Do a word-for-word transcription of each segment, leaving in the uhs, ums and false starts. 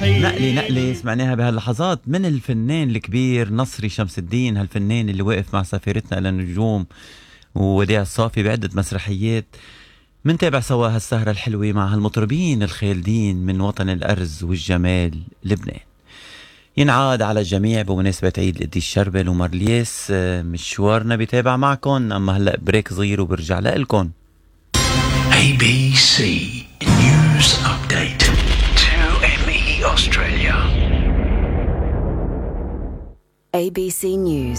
نقلة نقلة سمعناها بهاللحظات من الفنان الكبير نصري شمس الدين، هالفنان اللي وقف مع سفيرتنا إلى النجوم ووديع الصافي بعدة مسرحيات. منتابع سوا هالسهرة الحلوة مع هالمطربين الخالدين من وطن الأرز والجمال لبنان. ينعاد على الجميع بمناسبة عيد القديس شربل ومارلياس. مشوارنا بيتابع معكم، أما هلأ بريك صغير وبرجع لإلكن. A B C News Update. two M E Australia. A B C News.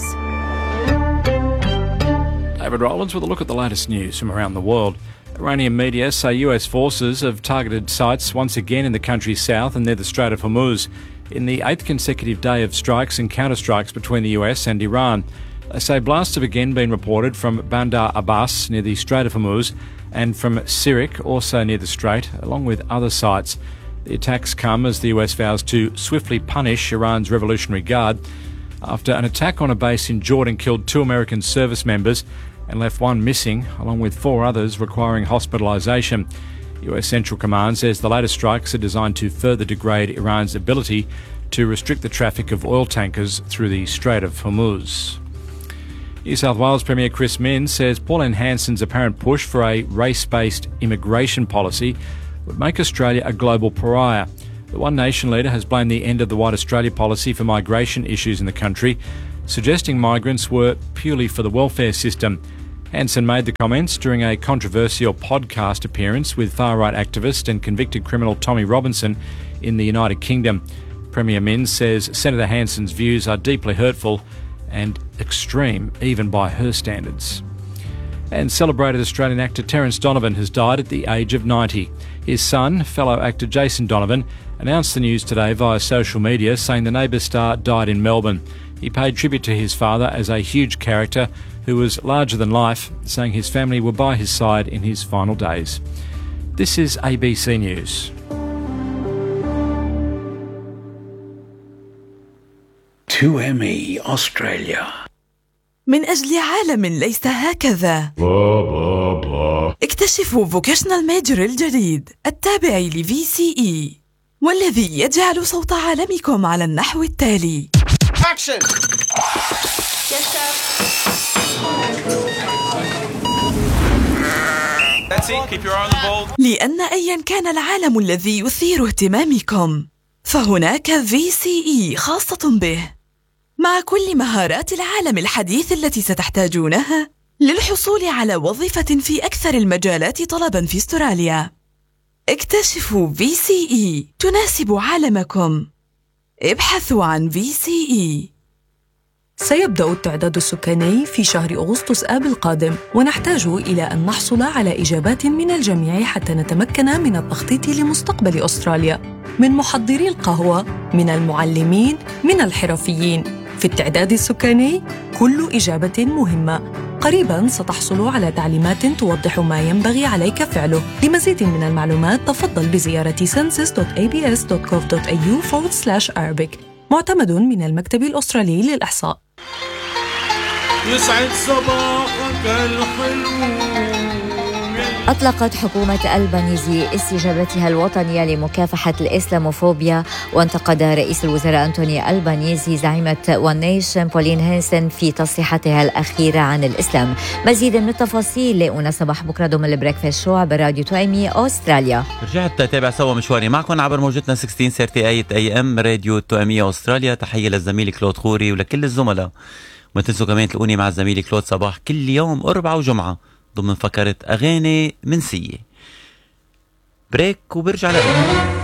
David Rowlands with a look at the latest news from around the world. Iranian media say U S forces have targeted sites once again in the country's south and near the Strait of Hormuz in the eighth consecutive day of strikes and counterstrikes between the U S and Iran. They say blasts have again been reported from Bandar Abbas near the Strait of Hormuz and from Sirik, also near the Strait, along with other sites. The attacks come as the U S vows to swiftly punish Iran's Revolutionary Guard after an attack on a base in Jordan killed two American service members and left one missing, along with four others requiring hospitalisation. U S Central Command says the latest strikes are designed to further degrade Iran's ability to restrict the traffic of oil tankers through the Strait of Hormuz. New South Wales Premier Chris Minns says Pauline Hanson's apparent push for a race-based immigration policy would make Australia a global pariah. The One Nation leader has blamed the end of the White Australia policy for migration issues in the country, suggesting migrants were purely for the welfare system. Hanson made the comments during a controversial podcast appearance with far-right activist and convicted criminal Tommy Robinson in the United Kingdom. Premier Minns says Senator Hanson's views are deeply hurtful and extreme even by her standards. And celebrated Australian actor Terence Donovan has died at the age of ninety. His son, fellow actor Jason Donovan, announced the news today via social media, saying the Neighbours star died in Melbourne. He paid tribute to his father as a huge character who was larger than life, saying his family were by his side in his final days. This is A B C News. two M E Australia. من أجل عالم ليس هكذا. اكتشفوا فوكيشنال ميجر الجديد التابع ل في سي إي والذي يجعل صوت عالمكم على النحو التالي. Action! Yes, sir. That's it. Keep your eye on the ball. لأن أيا كان العالم الذي يثير اهتمامكم فهناك في سي إي خاصة به، مع كل مهارات العالم الحديث التي ستحتاجونها للحصول على وظيفة في أكثر المجالات طلباً في أستراليا. اكتشفوا في سي إي تناسب عالمكم. ابحثوا عن في سي إي. سيبدأ التعداد السكاني في شهر أغسطس آب القادم، ونحتاج إلى أن نحصل على إجابات من الجميع حتى نتمكن من التخطيط لمستقبل أستراليا، من محضري القهوة، من المعلمين، من الحرفيين. في التعداد السكاني كل إجابة مهمة. قريباً ستحصل على تعليمات توضح ما ينبغي عليك فعله. لمزيد من المعلومات تفضل بزيارة census dot a b s dot gov dot a u forward slash arabic. معتمد من المكتب الأسترالي للإحصاء. يسعد صباحك الحلو. أطلقت حكومة ألبانيزي استجابتها الوطنية لمكافحة الإسلاموفوبيا، وانتقد رئيس الوزراء أنتوني ألبانيزي زعيمة وان نيشن بولين هانسن في تصريحاتها الأخيرة عن الإسلام. مزيد من التفاصيل لأونا صباح بكرة ضمن البريكفاست شو عبر راديو تو ام اي أستراليا. رجعت تتابع سوا مشواري معكم عبر موجتنا ستة عشر ثلاثين اي ام راديو تو ام اي أستراليا. تحية للزميل كلود خوري ولكل الزملاء، وما تنسوا كمان تلقوني مع الزميل كلود صباح كل يوم أربعة وجمعة ضمن فقرة أغاني منسية. بريك وبرجع لكم.